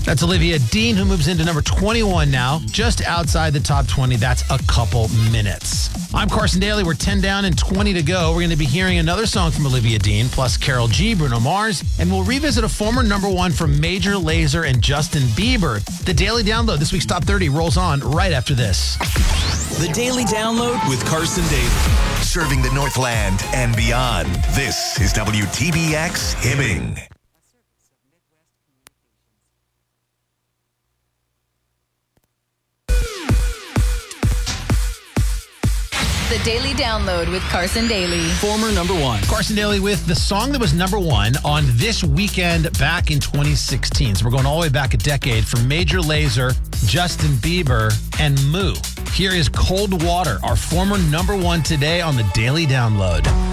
That's Olivia Dean, who moves into number 21 now, just outside the top 20. That's a couple minutes. I'm Carson Daly. We're 10 down and 20 to go. We're going to be hearing another song from Olivia Dean, plus Karol G, Bruno Mars, and we'll revisit a former number one from Major Lazer and Justin Bieber. The Daily Download, this week's Top 30, rolls on right after this. The Daily Download with Carson Daly. Serving the Northland and beyond. This is WTBX Hibbing. The Daily Download with Carson Daly. Former number one. Carson Daly with the song that was number one on This Weekend back in 2016. So we're going all the way back a decade from Major Lazer, Justin Bieber, and Moo. Here is Cold Water, our former number one today on the Daily Download.